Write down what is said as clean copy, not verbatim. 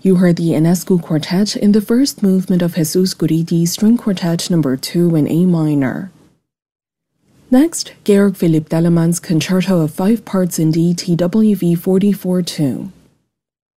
You heard the Enescu Quartet in the first movement of Jesus Guridi String Quartet No. 2 in A minor. Next, Georg Philipp Telemann's Concerto of 5 Parts in D TWV 44-2.